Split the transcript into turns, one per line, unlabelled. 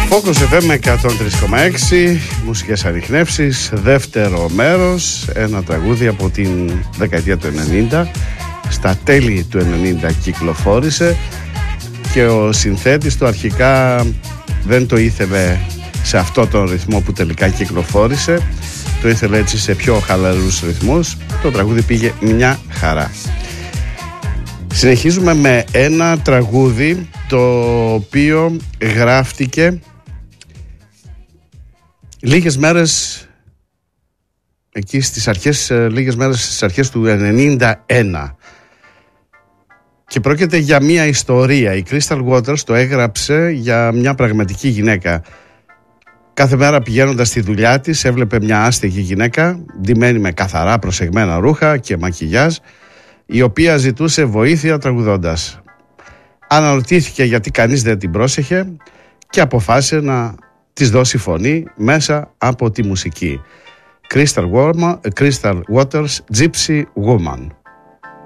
Focus FM 103,6, μουσικές ανιχνεύσεις, δεύτερο μέρος, ένα τραγούδι από την δεκαετία του 90, στα τέλη του 90 κυκλοφόρησε και ο συνθέτης του αρχικά δεν το ήθελε σε αυτό τον ρυθμό που τελικά κυκλοφόρησε, το ήθελε έτσι σε πιο χαλαρούς ρυθμούς, το τραγούδι πήγε μια χαρά. Συνεχίζουμε με ένα τραγούδι το οποίο γράφτηκε λίγες μέρες εκεί στις αρχές του 91 και πρόκειται για μια ιστορία. Η Crystal Waters το έγραψε για μια πραγματική γυναίκα. Κάθε μέρα πηγαίνοντας στη δουλειά της έβλεπε μια άστεγη γυναίκα ντυμένη με καθαρά προσεγμένα ρούχα και μακιγιάζ, η οποία ζητούσε βοήθεια τραγουδώντας. Αναρωτήθηκε γιατί κανείς δεν την πρόσεχε και αποφάσισε να της δώσει φωνή μέσα από τη μουσική. Crystal Waters, Gypsy Woman.